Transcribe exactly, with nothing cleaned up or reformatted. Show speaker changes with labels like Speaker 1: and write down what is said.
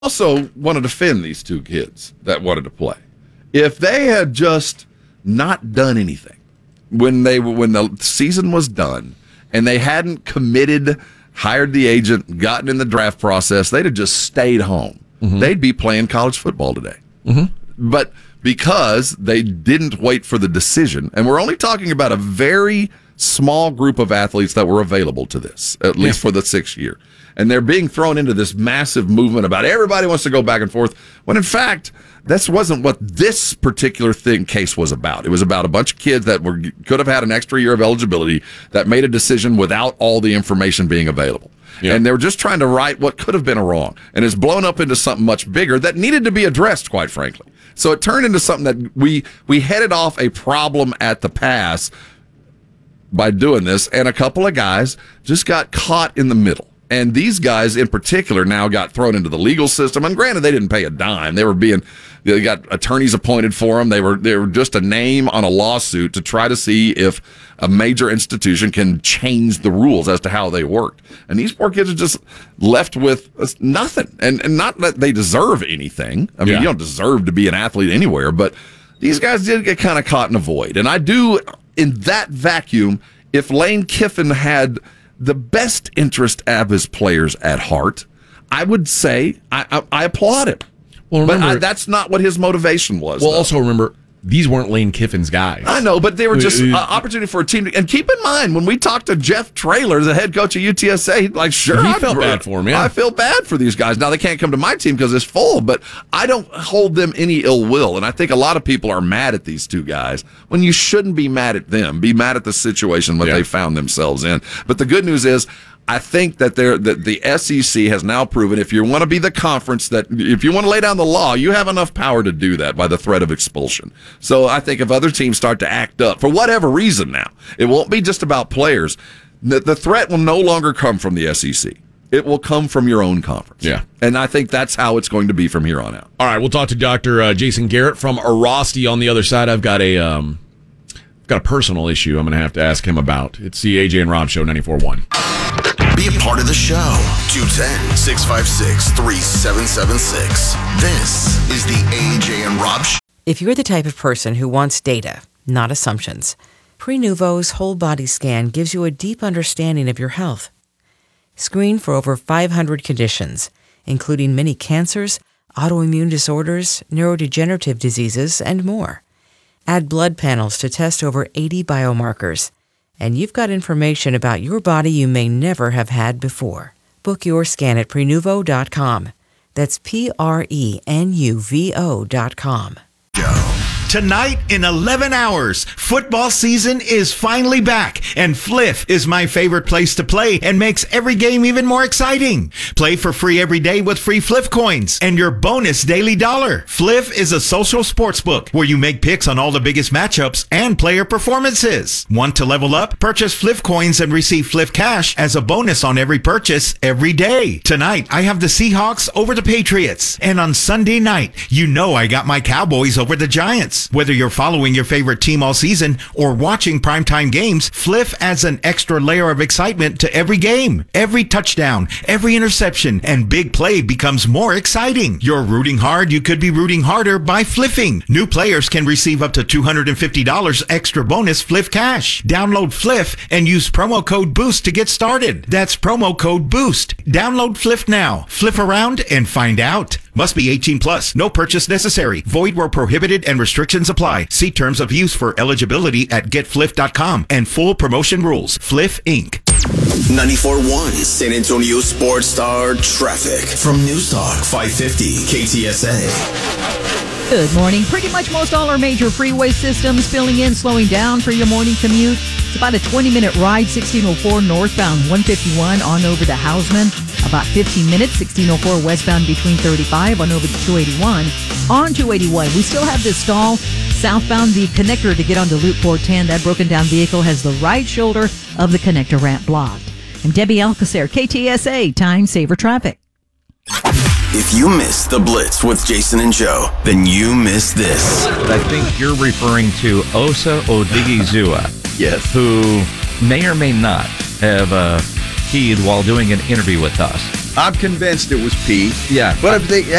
Speaker 1: also want to defend these two kids that wanted to play. If they had just not done anything when they when the season was done and they hadn't committed, hired the agent, gotten in the draft process, they'd have just stayed home. Mm-hmm. They'd be playing college football today. Mm-hmm. But because they didn't wait for the decision, and we're only talking about a very small group of athletes that were available to this, at least yeah. for the sixth year. And they're being thrown into this massive movement about everybody wants to go back and forth, when in fact, that wasn't what this particular thing case was about. It was about a bunch of kids that were could have had an extra year of eligibility that made a decision without all the information being available. Yeah. And they were just trying to right what could have been a wrong. And it's blown up into something much bigger that needed to be addressed, quite frankly. So it turned into something that we, we headed off a problem at the pass by doing this, and a couple of guys just got caught in the middle. And these guys in particular now got thrown into the legal system. And granted, they didn't pay a dime. They were being, they got attorneys appointed for them. They were, they were just a name on a lawsuit to try to see if a major institution can change the rules as to how they worked. And these poor kids are just left with nothing. And, and not that they deserve anything. I mean, yeah. you don't deserve to be an athlete anywhere, but these guys did get kind of caught in a void. And I do, in that vacuum, if Lane Kiffin had the best interest of his players at heart, I would say I, I, I applaud him. Well, remember, but I, that's not what his motivation was.
Speaker 2: Well,
Speaker 1: though.
Speaker 2: Also remember, these weren't Lane Kiffin's guys.
Speaker 1: I know, but they were just an uh, opportunity for a team. To, and keep in mind, when we talked to Jeff Traylor, the head coach of U T S A, he's like, sure,
Speaker 2: he
Speaker 1: I
Speaker 2: felt bad for him. Yeah.
Speaker 1: I feel bad for these guys. Now, they can't come to my team because it's full, but I don't hold them any ill will. And I think a lot of people are mad at these two guys when you shouldn't be mad at them. Be mad at the situation that yeah. they found themselves in. But the good news is, I think that they're, that the S E C has now proven if you want to be the conference, that if you want to lay down the law, you have enough power to do that by the threat of expulsion. So I think if other teams start to act up for whatever reason now, it won't be just about players. The, the threat will no longer come from the S E C. It will come from your own conference.
Speaker 2: Yeah.
Speaker 1: And I think that's how it's going to be from here on out.
Speaker 2: All right, we'll talk to Doctor Uh, Jason Garrett from Arosty on the other side. I've got a um, got a personal issue I'm going to have to ask him about. It's the A J and Rob Show, ninety-four point one.
Speaker 3: Be a part of the show. two one zero, six five six, three seven seven six. This is the A J and Rob Show.
Speaker 4: If you're the type of person who wants data, not assumptions, Prenuvo's whole body scan gives you a deep understanding of your health. Screen for over five hundred conditions, including many cancers, autoimmune disorders, neurodegenerative diseases, and more. Add blood panels to test over eighty biomarkers. And you've got information about your body you may never have had before. Book your scan at Prenuvo dot com. That's P R E N U V O dot com.
Speaker 5: Tonight in eleven hours, football season is finally back, and Fliff is my favorite place to play and makes every game even more exciting. Play for free every day with free Fliff coins and your bonus daily dollar. Fliff is a social sports book where you make picks on all the biggest matchups and player performances. Want to level up? Purchase Fliff coins and receive Fliff cash as a bonus on every purchase every day. Tonight, I have the Seahawks over the Patriots, and on Sunday night, you know I got my Cowboys over the Giants. Whether you're following your favorite team all season or watching primetime games, Fliff adds an extra layer of excitement to every game. Every touchdown, every interception, and big play becomes more exciting. You're rooting hard, you could be rooting harder by fliffing. New players can receive up to two hundred fifty dollars extra bonus Fliff cash. Download Fliff and use promo code BOOST to get started. That's promo code BOOST. Download Fliff now. Fliff around and find out. Must be eighteen plus. No purchase necessary. Void where prohibited and restrictions apply. See terms of use for eligibility at get fliff dot com and full promotion rules. Fliff Incorporated.
Speaker 3: ninety-four point one San Antonio Sports Star Traffic from News Talk five fifty K T S A.
Speaker 6: Good morning. Pretty much most all our major freeway systems filling in, slowing down for your morning commute. It's about a twenty-minute ride, sixteen oh four northbound, one fifty-one on over to Hausman. About fifteen minutes, sixteen oh four westbound between thirty-five on over to two eighty-one. On two eighty-one, we still have this stall. Southbound, the connector to get onto Loop four ten. That broken down vehicle has the right shoulder of the connector ramp blocked. I'm Debbie Alcacer, K T S A, Time Saver Traffic.
Speaker 3: If you missed the Blitz with Jason and Joe, then you missed this.
Speaker 7: I think you're referring to Osa Odigizua.
Speaker 1: Yes.
Speaker 7: Who may or may not have uh, keyed while doing an interview with us.
Speaker 8: I'm convinced it was P.
Speaker 7: Yeah.
Speaker 8: But if they